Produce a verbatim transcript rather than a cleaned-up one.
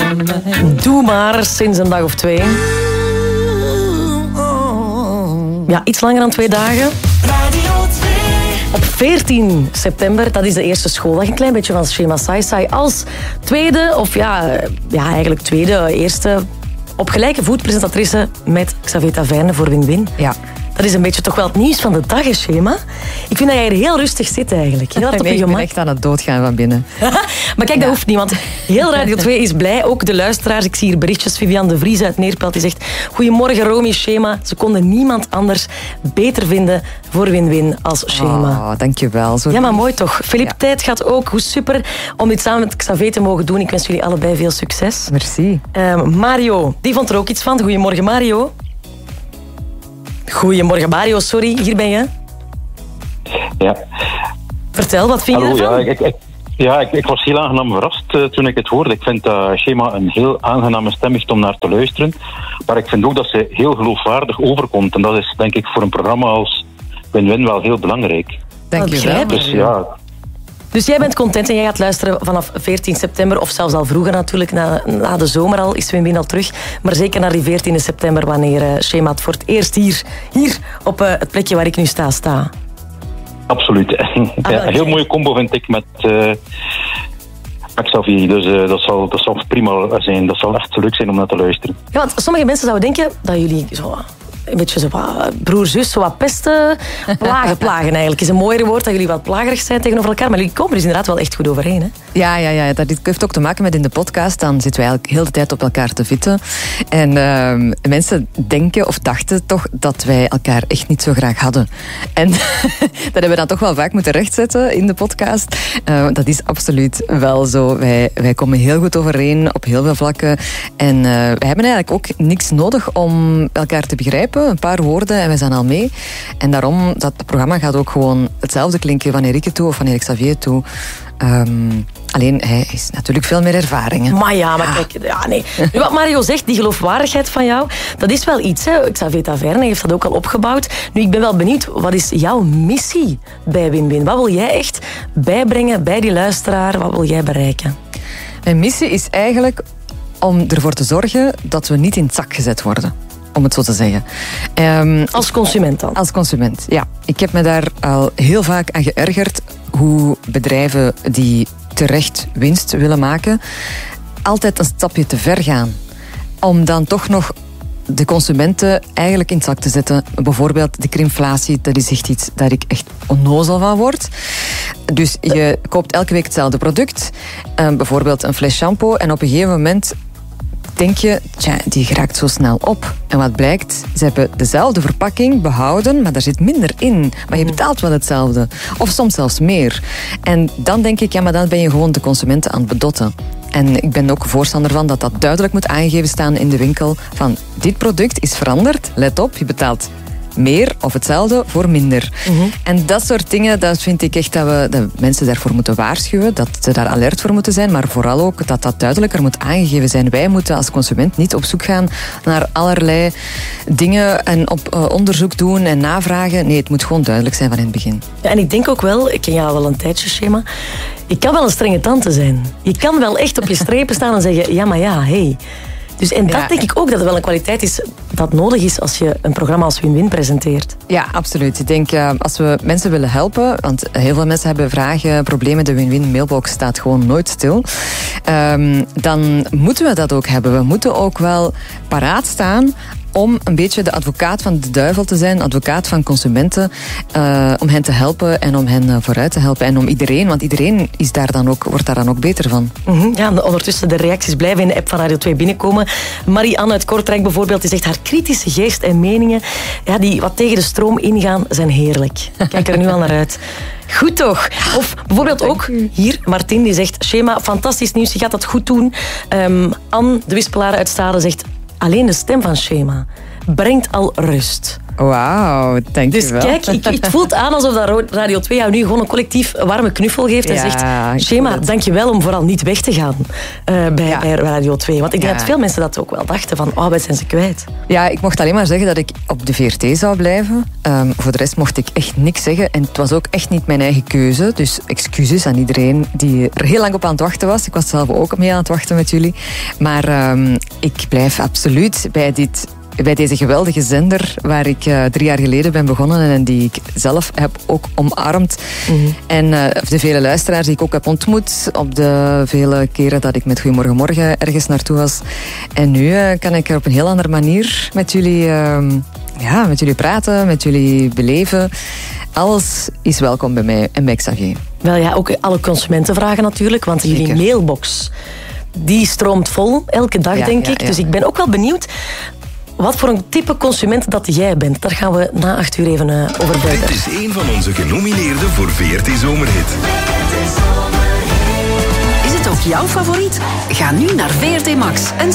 Doe maar, sinds een dag of twee. Ja, iets langer dan twee dagen. Op veertien september, dat is de eerste schooldag. Een klein beetje van Shema Sai Sai. Als tweede, of ja, ja eigenlijk tweede, eerste... op gelijke voet presentatrice met Xavier Taverne voor Win-Win. Ja. Dat is een beetje toch wel het nieuws van de dag, hè, Shema? Ik vind dat jij er heel rustig zit, eigenlijk. Heel hard op je nee, ik gemak. ben echt aan het doodgaan van binnen. Maar kijk, dat ja. hoeft niet, want heel Radio twee is blij. Ook de luisteraars. Ik zie hier berichtjes. Vivian de Vries uit Neerpelt die zegt... Goedemorgen, Romy, Shema. Ze konden niemand anders beter vinden voor Win-Win als Shema. Oh, dankjewel. Zo ja, maar mooi toch. Filip ja. Tijd gaat ook. Hoe super om dit samen met Xavier te mogen doen. Ik wens jullie allebei veel succes. Merci. Uh, Mario, die vond er ook iets van. Goedemorgen, Mario. Goedemorgen, Mario. Sorry, hier ben je. Ja. Vertel, wat vind Hallo, je ervan? Ja, ik, ik, ja ik, ik was heel aangenaam verrast uh, toen ik het hoorde. Ik vind dat uh, Shema een heel aangename stem heeft om naar te luisteren. Maar ik vind ook dat ze heel geloofwaardig overkomt. En dat is, denk ik, voor een programma als Win-Win wel heel belangrijk. Dank je wel. Dus ja... Dus jij bent content en jij gaat luisteren vanaf veertien september, of zelfs al vroeger natuurlijk, na, na de zomer al, is Win-Win al terug. Maar zeker naar die veertiende september, wanneer uh, Shema het voor het eerst hier, hier op uh, het plekje waar ik nu sta, sta. Absoluut. Ah, ja, een heel mooie combo vind ik met, uh, met Xavier. Dus uh, dat, zal, dat zal prima zijn. Dat zal echt leuk zijn om naar te luisteren. Ja, want sommige mensen zouden denken dat jullie zo... een beetje zo wat broer-zus, zo wat pesten. Plagen, plagen eigenlijk. Is een mooier woord dat jullie wat plagerig zijn tegenover elkaar. Maar jullie komen er dus inderdaad wel echt goed overeen. Hè? Ja, ja, ja, dat heeft ook te maken met in de podcast. Dan zitten wij eigenlijk heel de tijd op elkaar te vitten. En uh, mensen denken of dachten toch dat wij elkaar echt niet zo graag hadden. En dat hebben we dan toch wel vaak moeten rechtzetten in de podcast. Uh, dat is absoluut wel zo. Wij, wij komen heel goed overeen op heel veel vlakken. En uh, wij hebben eigenlijk ook niks nodig om elkaar te begrijpen. Een paar woorden en wij zijn al mee. En daarom, dat het programma gaat ook gewoon hetzelfde klinken wanneer ik het doe of wanneer ik Xavier het doe. Um, alleen, hij is natuurlijk veel meer ervaring. Maar ja, maar kijk, ja, nee. Nu, wat Mario zegt, die geloofwaardigheid van jou, dat is wel iets. Hè. Xavier Taverne heeft dat ook al opgebouwd. Nu, ik ben wel benieuwd, wat is jouw missie bij Win-Win? Wat wil jij echt bijbrengen bij die luisteraar? Wat wil jij bereiken? Mijn missie is eigenlijk om ervoor te zorgen dat we niet in het zak gezet worden. Om het zo te zeggen. Um, als consument dan? Als consument, ja. Ik heb me daar al heel vaak aan geërgerd hoe bedrijven die terecht winst willen maken, altijd een stapje te ver gaan. Om dan toch nog de consumenten eigenlijk in het zak te zetten. Bijvoorbeeld de krimflatie, dat is echt iets daar ik echt onnozel van word. Dus je koopt elke week hetzelfde product. Um, bijvoorbeeld een fles shampoo en op een gegeven moment denk je, tja, die raakt zo snel op. En wat blijkt, ze hebben dezelfde verpakking behouden, maar daar zit minder in. Maar je betaalt wel hetzelfde. Of soms zelfs meer. En dan denk ik, ja, maar dan ben je gewoon de consumenten aan het bedotten. En ik ben ook voorstander van dat dat duidelijk moet aangegeven staan in de winkel. Van, dit product is veranderd, let op, je betaalt meer of hetzelfde voor minder. Mm-hmm. En dat soort dingen, dat vind ik echt dat we dat mensen daarvoor moeten waarschuwen, dat ze daar alert voor moeten zijn, maar vooral ook dat dat duidelijker moet aangegeven zijn. Wij moeten als consument niet op zoek gaan naar allerlei dingen en op uh, onderzoek doen en navragen. Nee, het moet gewoon duidelijk zijn van in het begin. Ja, en ik denk ook wel, ik ken jou wel een tijdje, Shema, je kan wel een strenge tante zijn. Je kan wel echt op je strepen staan en zeggen, ja, maar ja, hey. Dus, en dat ja, denk ik ook dat er wel een kwaliteit is dat nodig is als je een programma als Win-Win presenteert. Ja, absoluut. Ik denk, uh, als we mensen willen helpen, want heel veel mensen hebben vragen, problemen, de Win-Win mailbox staat gewoon nooit stil, um, dan moeten we dat ook hebben. We moeten ook wel paraat staan om een beetje de advocaat van de duivel te zijn, advocaat van consumenten, uh, om hen te helpen en om hen uh, vooruit te helpen. En om iedereen, want iedereen is daar dan ook, wordt daar dan ook beter van. Mm-hmm. Ja, ondertussen de reacties blijven in de app van Radio twee binnenkomen. Marie-Anne uit Kortrijk bijvoorbeeld, die zegt haar kritische geest en meningen, ja, die wat tegen de stroom ingaan, zijn heerlijk. Kijk er nu al naar uit. Goed toch? Of bijvoorbeeld ook hier, Martin, die zegt, Shema, fantastisch nieuws, je gaat dat goed doen. Um, Anne, de Wispelaar uit Stade, zegt, alleen de stem van Shema brengt al rust. Wauw, dank Dus je wel. kijk, ik, het voelt aan alsof dat Radio twee jou nu gewoon een collectief warme knuffel geeft en Ja, zegt, ik Shema, voel het. dank je wel om vooral niet weg te gaan uh, bij, Ja. bij Radio twee. Want ik denk Ja. dat veel mensen dat ook wel dachten van, oh, wij zijn ze kwijt. Ja, ik mocht alleen maar zeggen dat ik op de V R T zou blijven. Um, voor de rest mocht ik echt niks zeggen. En het was ook echt niet mijn eigen keuze. Dus excuses aan iedereen die er heel lang op aan het wachten was. Ik was zelf ook mee aan het wachten met jullie. Maar um, ik blijf absoluut bij dit... bij deze geweldige zender waar ik uh, drie jaar geleden ben begonnen en die ik zelf heb ook omarmd. Mm-hmm. En uh, de vele luisteraars die ik ook heb ontmoet op de vele keren dat ik met Goedemorgen Morgen ergens naartoe was. En nu uh, kan ik er op een heel andere manier met jullie, uh, ja, met jullie praten, met jullie beleven. Alles is welkom bij mij en bij Xavier. Wel ja, ook alle consumentenvragen natuurlijk, want Zeker. jullie mailbox die stroomt vol elke dag, ja, denk ja, ik. ja. Dus ik ben ook wel benieuwd wat voor een type consument dat jij bent. Daar gaan we na acht uur even uh, over buiten. Dit is een van onze genomineerden voor V R T Zomerhit. Is het ook jouw favoriet? Ga nu naar V R T Max en